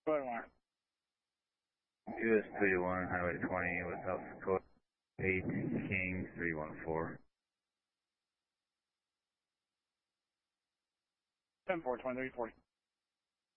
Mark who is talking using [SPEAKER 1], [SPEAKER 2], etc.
[SPEAKER 1] Go ahead, Mark.
[SPEAKER 2] US 301, Highway 20, with South Dakota, 8, King 314.
[SPEAKER 1] 10-4, 2340.